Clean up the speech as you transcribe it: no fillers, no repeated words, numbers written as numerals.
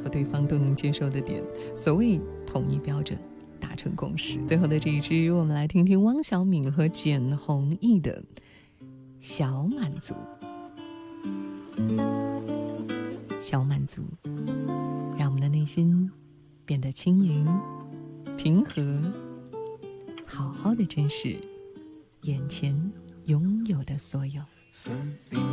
和对方都能接受的点，所谓统一标准，达成共识。最后的这一支，我们来听听汪小敏和简弘毅的小满足。小满足，让我们的内心变得轻盈、平和，好好的珍视眼前拥有的所有。